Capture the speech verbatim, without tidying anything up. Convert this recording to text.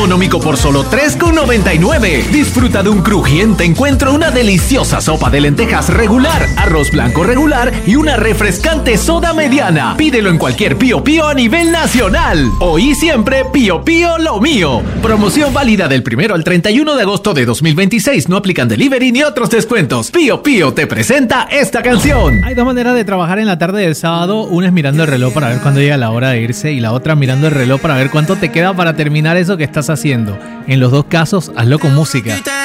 económico por solo tres con noventa y nueve. Disfruta de un crujiente encuentro, una deliciosa sopa de lentejas regular, arroz blanco regular y una refrescante soda mediana. Pídelo en cualquier Pío Pío a nivel nacional. Hoy y siempre, Pío Pío lo mío. Promoción válida del primero al treinta y uno de agosto de dos mil veintiséis. No aplican delivery ni otros descuentos. Pío Pío te presenta esta canción. Hay dos maneras de trabajar en la tarde del sábado. Una es mirando el reloj para ver cuándo llega la hora de irse y la otra mirando el reloj para ver cuánto te queda para terminar eso que estás haciendo. En los dos casos, hazlo con música.